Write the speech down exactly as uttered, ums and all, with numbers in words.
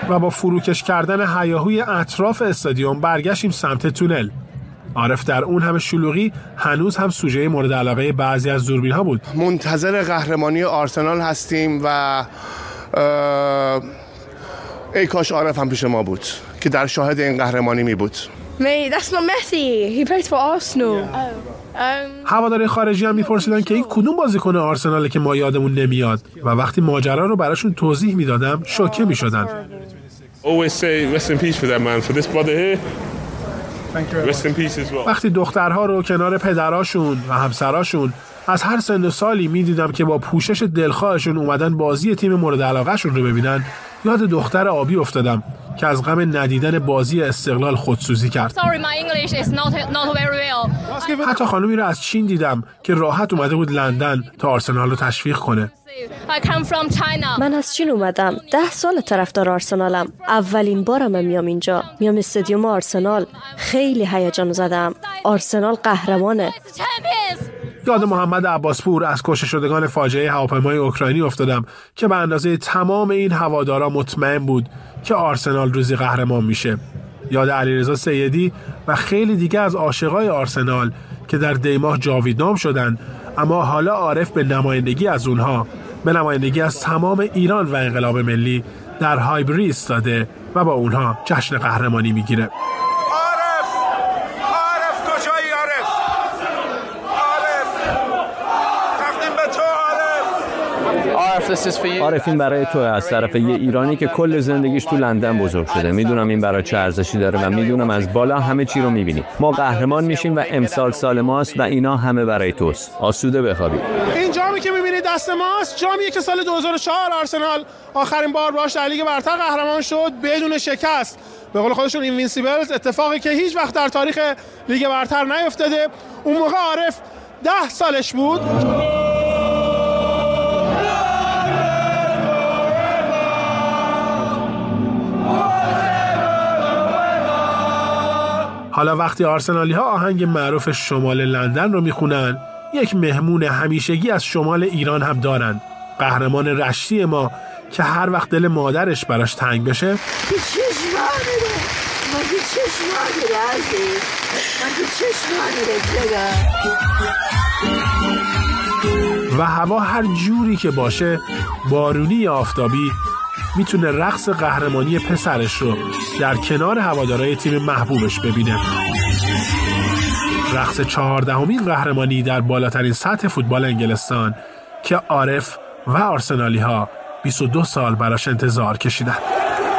و با فروکش کردن هیاهوی اطراف استادیوم برگشتیم سمت تونل. عارف در اون همه شلوغی هنوز هم سوژه مورد علاقه بعضی از دوربین‌ها بود. منتظر قهرمانی آرسنال هستیم و ای کاش عارف هم پیش ما بود که در شاهد این قهرمانی می بود. Mate, that's not Messi. He plays for Arsenal. هواداری خارجی هم میپرسیدن که این کدوم بازیکن آرسناله که ما یادمون نمیاد و وقتی ماجرا رو براشون توضیح میدادم شوکه میشدن. Always say rest in peace for that man, for this brother here. Rest in peace as well. وقتی دخترها رو کنار پدراشون و همسراشون از هر سن و سالی میدیدم که با پوشش دلخواهشون اومدن بازی تیم مورد علاقهشون رو ببینن، یاد دختر آبی افتادم که از غم ندیدن بازی استقلال خودسوزی کرد. Sorry, my English is not not very well. حتی خانومی رو از چین دیدم که راحت اومده بود لندن تا آرسنال رو تشویق کنه. I come from China. من از چین اومدم. ده سال طرفدار آرسنالم. اولین بارم میام اینجا. میام استادیوم آرسنال. خیلی هیجان زدم. آرسنال قهرمانه. یاد محمد عباسپور از کشته شدگان فاجعه هواپیمای اوکراینی افتادم که به اندازه تمام این هوادارا مطمئن بود که آرسنال روزی قهرمان میشه. یاد علیرضا سیدی و خیلی دیگه از عاشقای آرسنال که در دیماه جاویدنام شدن، اما حالا عارف به نمایندگی از اونها، به نمایندگی از تمام ایران و انقلاب ملی در هایبری ایستاده و با اونها جشن قهرمانی میگیره. عارف این برای تو، از طرف یه ایرانی که کل زندگیش تو لندن بزرگ شده. میدونم این برای چه ارزشی داره و میدونم از بالا همه چی رو میبینی. ما قهرمان میشیم و امسال سال ماست و اینا همه برای توست. آسوده بخوابی. این جامی که میبینید دست ماست جامیه که سال دو هزار و چهار آرسنال آخرین بار باش در لیگ برتر قهرمان شد بدون شکست. به قول خودشون اینوینسیبلز، اتفاقی که هیچ وقت در تاریخ لیگ برتر نیفتاده. اون موقع عارف ده سالش بود. حالا وقتی آرسنالی ها آهنگ معروف شمال لندن رو میخونن، یک مهمون همیشگی از شمال ایران هم دارن. قهرمان رشتی ما که هر وقت دل مادرش براش تنگ بشه و هوا هر جوری که باشه، بارونی یا آفتابی، میتونه رقص قهرمانی پسرش رو در کنار هوادارهای تیم محبوبش ببینه. رقص چهاردهمین قهرمانی در بالاترین سطح فوتبال انگلستان که عارف و آرسنالی ها بیست و دو سال براش انتظار کشیدن.